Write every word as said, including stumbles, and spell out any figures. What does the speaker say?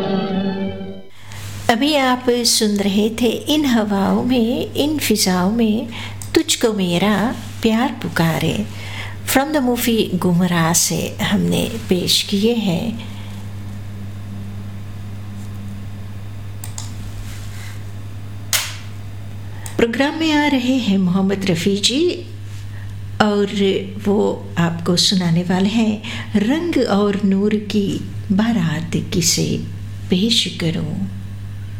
अभी आप सुन रहे थे इन हवाओं में, इन फिजाओं में तुझको मेरा प्यार पुकारे। फ्रॉम द मूवी गुमराह से हमने पेश किए हैं। प्रोग्राम में आ रहे हैं मोहम्मद रफ़ी जी और वो आपको सुनाने वाले हैं रंग और नूर की बारात किसे पेश करूं।